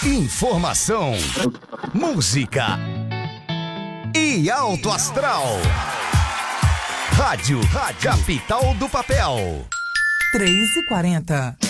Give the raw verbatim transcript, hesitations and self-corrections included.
Informação, música e alto astral. Rádio, Rádio Capital do Papel. três e quarenta.